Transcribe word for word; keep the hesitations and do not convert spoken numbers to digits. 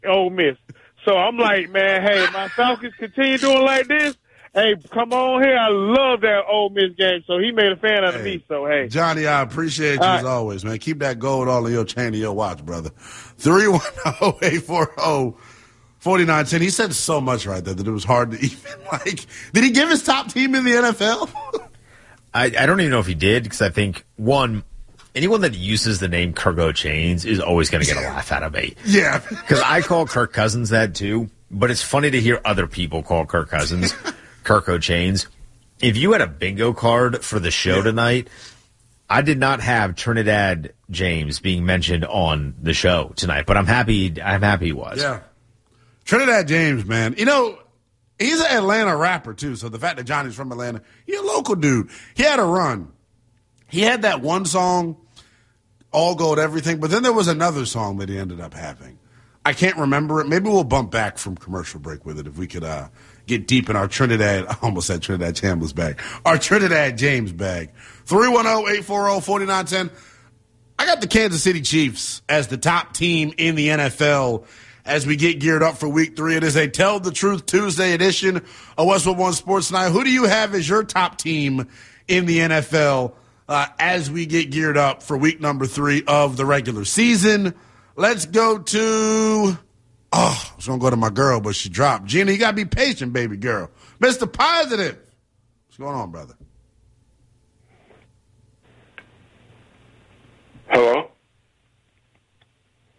Ole Miss. So I'm like, man, hey, my Falcons continue doing like this. Hey, come on here. I love that Ole Miss game. So he made a fan out of Hey, me. So, hey. Johnny, I appreciate you All as right. always, man. Keep that gold all in your chain of your watch, brother. three one zero, eight four zero, four nine one zero. He said so much right there that it was hard to even, like, did he give his top team in the N F L? I, I don't even know if he did, because I think, one, anyone that uses the name Kirko Chains is always going to get a laugh out of me. Yeah. Because I call Kirk Cousins that too, but it's funny to hear other people call Kirk Cousins Kirko Chains. If you had a bingo card for the show yeah. tonight, I did not have Trinidad James being mentioned on the show tonight, but I'm happy. I'm happy he was. Yeah, Trinidad James, man. You know, he's an Atlanta rapper too. So the fact that Johnny's from Atlanta, he's a local dude. He had a run. He had that one song, All Gold Everything, but then there was another song that he ended up having. I can't remember it. Maybe we'll bump back from commercial break with it if we could uh, get deep in our Trinidad. I almost said Trinidad Chambliss bag. Our Trinidad James bag. three one zero, eight four zero, four nine one zero. I got the Kansas City Chiefs as the top team in the N F L as we get geared up for week three. It is a Tell the Truth Tuesday edition of Westwood One Sports Night. Who do you have as your top team in the N F L uh, as we get geared up for week number three of the regular season? Let's go to, oh, I was going to go to my girl, but she dropped. Gina, you got to be patient, baby girl. Mister Positive. What's going on, brother? Hello?